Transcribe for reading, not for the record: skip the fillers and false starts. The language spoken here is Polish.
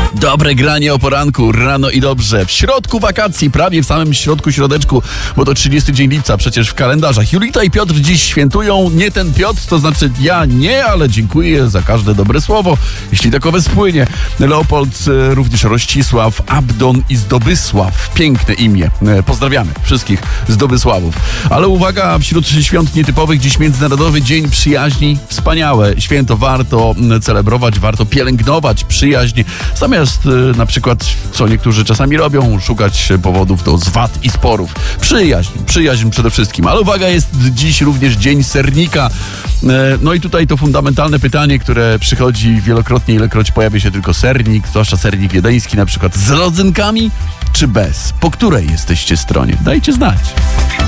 Dobre granie o poranku, rano i dobrze. W środku wakacji, prawie w samym środku środeczku, bo to 30 dzień lipca przecież w kalendarzach. Julita i Piotr dziś świętują. Nie ten Piotr, to znaczy ja nie, ale dziękuję za każde dobre słowo, jeśli takowe spłynie. Leopold, również Rościsław, Abdon i Zdobysław. Piękne imię. Pozdrawiamy wszystkich Zdobysławów. Ale uwaga, wśród świąt nietypowych dziś Międzynarodowy Dzień Przyjaźni. Wspaniałe święto, warto celebrować, warto pielęgnować przyjaźń. Zamiast na przykład, co niektórzy czasami robią, szukać powodów do zwad i sporów. Przyjaźń przede wszystkim. Ale uwaga, jest dziś również Dzień Sernika. No i tutaj to fundamentalne pytanie, które przychodzi wielokrotnie, ilekroć pojawia się tylko sernik, zwłaszcza sernik wiedeński, na przykład z rodzynkami czy bez? Po której jesteście stronie? Dajcie znać.